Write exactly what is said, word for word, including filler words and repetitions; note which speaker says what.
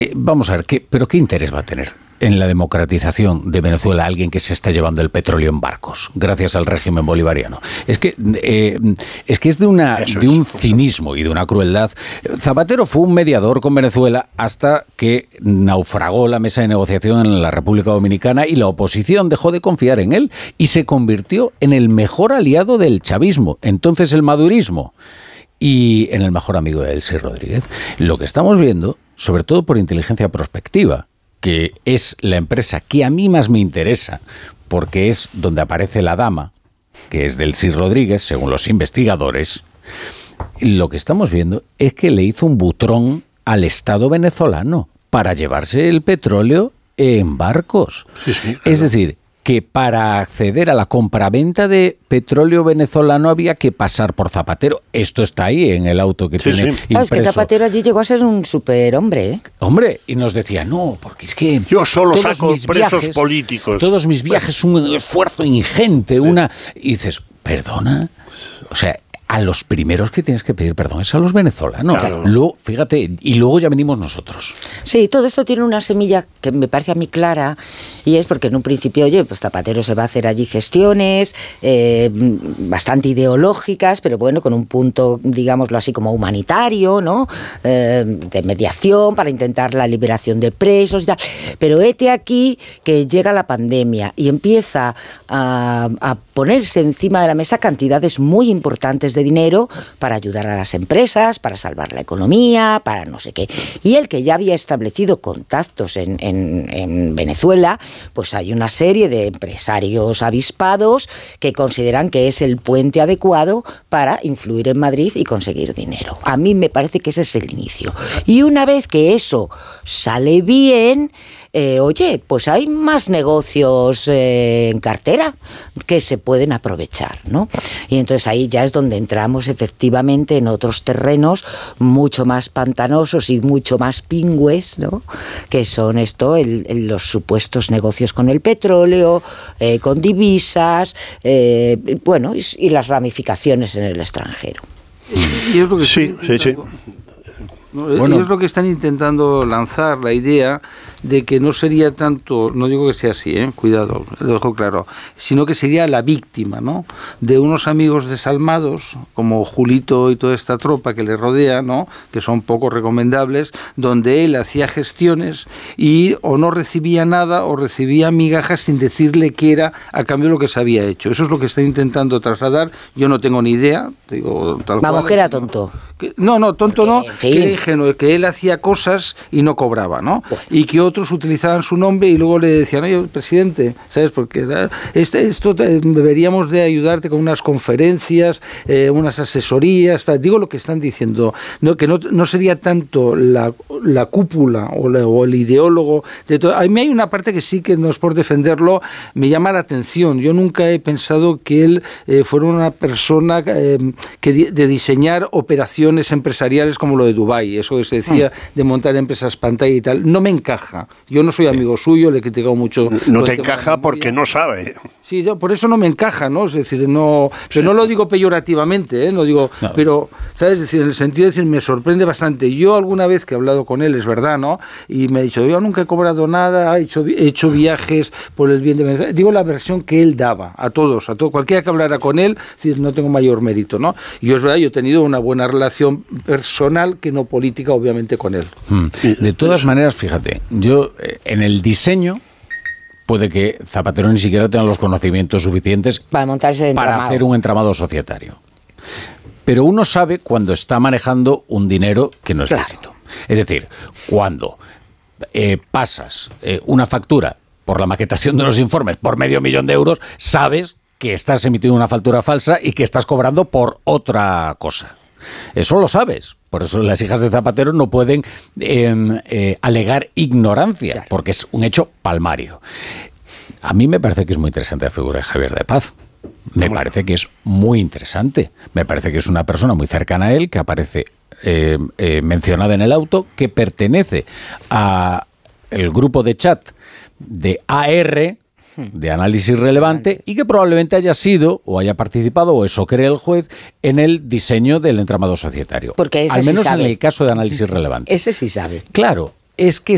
Speaker 1: Eh, vamos a ver, ¿qué, ¿pero qué interés va a tener en la democratización de Venezuela alguien que se está llevando el petróleo en barcos gracias al régimen bolivariano? Es que eh, es que es de una
Speaker 2: Eso
Speaker 1: de un
Speaker 2: es,
Speaker 1: cinismo y de una crueldad. Zapatero fue un mediador con Venezuela hasta que naufragó la mesa de negociación en la República Dominicana y la oposición dejó de confiar en él y se convirtió en el mejor aliado del chavismo, entonces el madurismo, y en el mejor amigo de Delcy Rodríguez. Lo que estamos viendo, sobre todo por inteligencia prospectiva, que es la empresa que a mí más me interesa, porque es donde aparece la dama, que es Delcy Rodríguez, según los investigadores, lo que estamos viendo es que le hizo un butrón al Estado venezolano para llevarse el petróleo en barcos. Sí, sí, claro. Es decir, que para acceder a la compraventa de petróleo venezolano había que pasar por Zapatero. Esto está ahí en el auto que sí, tiene sí. impreso.
Speaker 3: Claro, es que Zapatero allí llegó a ser un superhombre, ¿eh?
Speaker 1: Hombre, y nos decía, no, porque es que...
Speaker 2: Yo solo saco presos viajes, políticos.
Speaker 1: Todos mis viajes son un esfuerzo ingente, sí. una... Y dices, ¿perdona? O sea... A los primeros que tienes que pedir perdón es a los venezolanos. Claro. Luego, fíjate, y luego ya venimos nosotros.
Speaker 3: Sí, todo esto tiene una semilla que me parece a mí clara, y es porque en un principio, oye, pues Zapatero se va a hacer allí gestiones eh, bastante ideológicas, pero bueno, con un punto, digámoslo así, como humanitario, ¿no? Eh, de mediación para intentar la liberación de presos y tal. Pero hete aquí que llega la pandemia y empieza a, a ponerse encima de la mesa cantidades muy importantes de dinero para ayudar a las empresas, para salvar la economía, para no sé qué. Y el que ya había establecido contactos en, en, en Venezuela, pues hay una serie de empresarios avispados que consideran que es el puente adecuado para influir en Madrid y conseguir dinero. A mí me parece que ese es el inicio. Y una vez que eso sale bien... Eh, oye, pues hay más negocios eh, en cartera que se pueden aprovechar, ¿no? Y entonces ahí ya es donde entramos efectivamente en otros terrenos mucho más pantanosos y mucho más pingües, ¿no? Que son esto, el, el, los supuestos negocios con el petróleo, eh, con divisas, eh, bueno, y, y las ramificaciones en el extranjero.
Speaker 4: Y es lo que
Speaker 2: sí, sí, sí.
Speaker 4: No, bueno. Ellos lo que están intentando lanzar la idea de que no sería tanto, no digo que sea así, ¿eh? Cuidado, lo dejo claro, sino que sería la víctima, ¿no? De unos amigos desalmados, como Julito y toda esta tropa que le rodea, ¿no? Que son poco recomendables, donde él hacía gestiones y o no recibía nada o recibía migajas sin decirle qué era a cambio de lo que se había hecho. Eso es lo que está intentando trasladar. Yo no tengo ni idea, digo, tal
Speaker 3: Vamos,
Speaker 4: cual,
Speaker 3: que era tonto.
Speaker 4: Que, no, no, tonto no, sí. Que era ingenuo, que él hacía cosas y no cobraba, ¿no? Bueno. Y que otros utilizaban su nombre y luego le decían, oye, presidente, ¿sabes? Porque este, esto deberíamos de ayudarte con unas conferencias, eh, unas asesorías, tal. Digo lo que están diciendo, no, que no, no sería tanto la, la cúpula o, la, o el ideólogo de todo. A mí hay una parte que sí que no es por defenderlo, me llama la atención. Yo nunca he pensado que él eh, fuera una persona eh, que de, de diseñar operaciones empresariales como lo de Dubái, eso que se decía de montar empresas pantalla y tal, no me encaja. Yo no soy sí. amigo suyo, le he criticado mucho.
Speaker 2: No te encaja porque no sabe.
Speaker 4: Sí, yo, por eso no me encaja, ¿no? Es decir, no, pero no lo digo peyorativamente, ¿eh? No digo, no. Pero, ¿sabes? Es decir, en el sentido de decir, me sorprende bastante. Yo alguna vez que he hablado con él, es verdad, ¿no? Y me ha dicho, yo nunca he cobrado nada, he hecho, he hecho viajes por el bien de Venezuela. Digo la versión que él daba a todos, a todo, cualquiera que hablara con él, es decir, no tengo mayor mérito, ¿no? Y yo es verdad, yo he tenido una buena relación personal que no política, obviamente, con él.
Speaker 1: Hmm. De todas maneras, fíjate, yo en el diseño puede que Zapatero ni siquiera tenga los conocimientos suficientes
Speaker 3: para montarse
Speaker 1: para hacer un entramado societario. Pero uno sabe cuando está manejando un dinero que no es
Speaker 3: claro.
Speaker 1: lícito. Es decir, cuando eh, pasas eh, una factura por la maquetación de unos informes por medio millón de euros, sabes que estás emitiendo una factura falsa y que estás cobrando por otra cosa. Eso lo sabes. Por eso las hijas de Zapatero no pueden eh, eh, alegar ignorancia, claro. Porque es un hecho palmario. A mí me parece que es muy interesante la figura de Javier de Paz. Me bueno. parece que es muy interesante. Me parece que es una persona muy cercana a él, que aparece eh, eh, mencionada en el auto, que pertenece a el grupo de chat de A R, de análisis relevante, y que probablemente haya sido o haya participado, o eso cree el juez, en el diseño del entramado societario.
Speaker 3: Porque ese
Speaker 1: al menos
Speaker 3: sí sabe.
Speaker 1: En el caso de análisis relevante.
Speaker 3: Ese sí sabe.
Speaker 1: Claro, es que